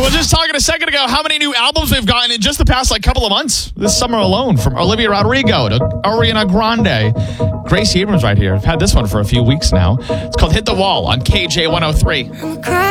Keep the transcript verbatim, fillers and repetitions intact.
Well, just talking a second ago, how many new albums we've gotten in just the past like couple of months this summer alone, from Olivia Rodrigo to Ariana Grande. Gracie Abrams right here. I've had this one for a few weeks now. It's called Hit the Wall on K J one oh three.